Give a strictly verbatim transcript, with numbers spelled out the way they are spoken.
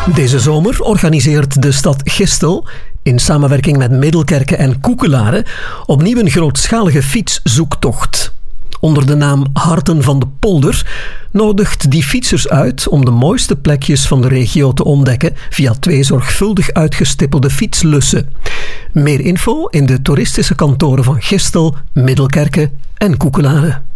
Deze zomer organiseert de stad Gistel in samenwerking met Middelkerke en Koekelaren opnieuw een grootschalige fietszoektocht. Onder de naam Harten van de Polder nodigt die fietsers uit om de mooiste plekjes van de regio te ontdekken via twee zorgvuldig uitgestippelde fietslussen. Meer info in de toeristische kantoren van Gistel, Middelkerke en Koekelaren.